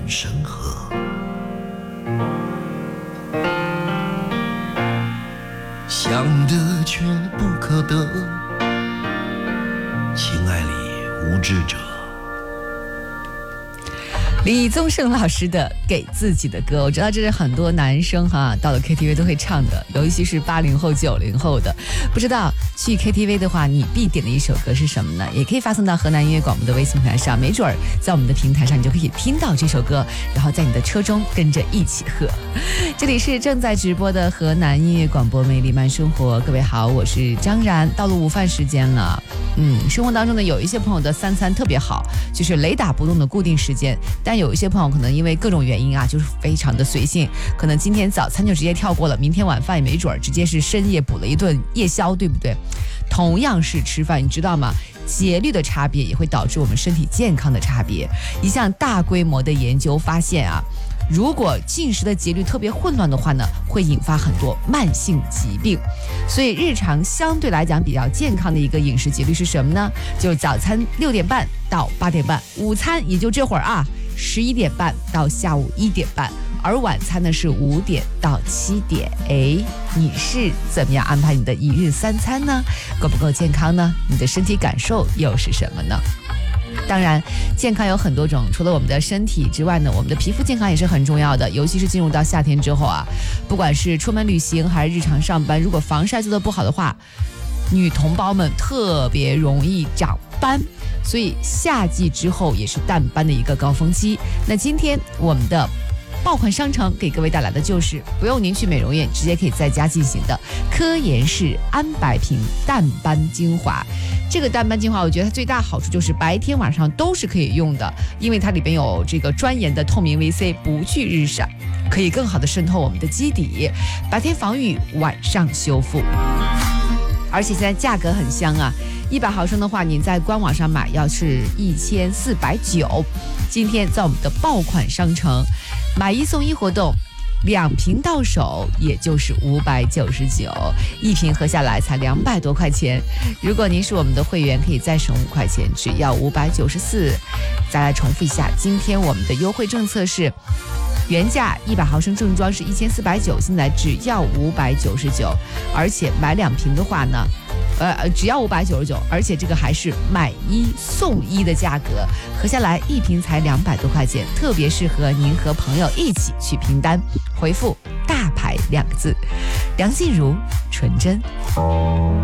深河。想得却不可得，情爱里无知者。 李宗盛老师的《给自己的歌》，我知道这是很多男生到了 KTV 都会唱的，尤其是80后、90后的。不知道去 KTV 的话，你必点的一首歌是什么呢？也可以发送到河南音乐广播的微信平台上，没准儿在我们的平台上你就可以听到这首歌，然后在你的车中跟着一起喝。这里是正在直播的河南音乐广播魅力慢生活，各位好，我是张然，到了午饭时间了。生活当中呢，有一些朋友的三餐特别好，就是雷打不动的固定时间，但有一些朋友可能因为各种原因就是非常的随性，可能今天早餐就直接跳过了，明天晚饭也没准直接是深夜补了一顿夜宵，对不对？同样是吃饭，你知道吗？节律的差别也会导致我们身体健康的差别。一项大规模的研究发现如果进食的节律特别混乱的话呢，会引发很多慢性疾病。所以日常相对来讲比较健康的一个饮食节律是什么呢？就是早餐6点半到8点半，午餐也就这会儿11点半到下午1点半，而晚餐呢是5点到7点。你是怎么样安排你的一日三餐呢？够不够健康呢？你的身体感受又是什么呢？当然健康有很多种，除了我们的身体之外呢，我们的皮肤健康也是很重要的，尤其是进入到夏天之后不管是出门旅行还是日常上班，如果防晒做得不好的话，女同胞们特别容易长斑，所以夏季之后也是淡斑的一个高峰期。那今天我们的爆款商城给各位带来的就是不用您去美容院，直接可以在家进行的科颜氏安白瓶淡斑精华。这个淡斑精华我觉得它最大好处就是白天晚上都是可以用的，因为它里边有这个专研的透明 VC， 不去日晒，可以更好的渗透我们的基底，白天防御，晚上修复。而且现在价格很香100毫升的话，你在官网上买要是1490，今天在我们的爆款商城买1送1活动，2瓶到手也就是599，一瓶喝下来才200多块钱。如果您是我们的会员，可以再省5块钱，只要594。再来重复一下，今天我们的优惠政策是原价100毫升正装是1490，现在只要599，而且买2瓶的话呢，只要599，而且这个还是买1送1的价格，合下来一瓶才200多块钱，特别适合您和朋友一起去拼单，回复大牌2个字，梁静茹纯真。